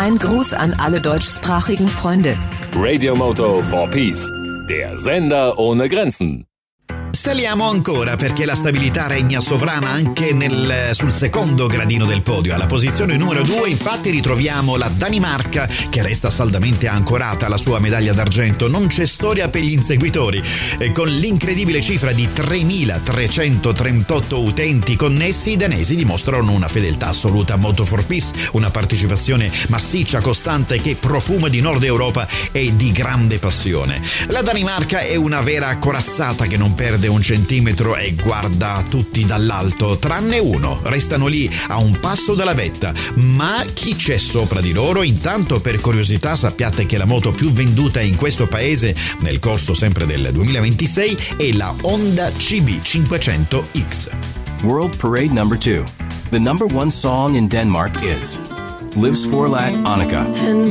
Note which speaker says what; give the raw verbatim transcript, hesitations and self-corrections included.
Speaker 1: Ein Gruß an alle deutschsprachigen Freunde.
Speaker 2: Radio Moto for Peace, der Sender ohne Grenzen.
Speaker 3: Saliamo ancora perché la stabilità regna sovrana anche nel, sul secondo gradino del podio. Alla posizione numero due infatti ritroviamo la Danimarca che resta saldamente ancorata alla sua medaglia d'argento. Non c'è storia per gli inseguitori e con l'incredibile cifra di tremilatrecentotrentotto utenti connessi i danesi dimostrano una fedeltà assoluta a Moto for Peace, una partecipazione massiccia, costante che profuma di Nord Europa e di grande passione. La Danimarca è una vera corazzata che non perde un centimetro e guarda tutti dall'alto, tranne uno. Restano lì a un passo dalla vetta, ma chi c'è sopra di loro? Intanto, per curiosità, sappiate che la moto più venduta in questo paese nel corso sempre del duemilaventisei è la Honda C B cinquecento X.
Speaker 4: World Parade number two. The number one song in Denmark is Livs Forlat Annika.
Speaker 5: And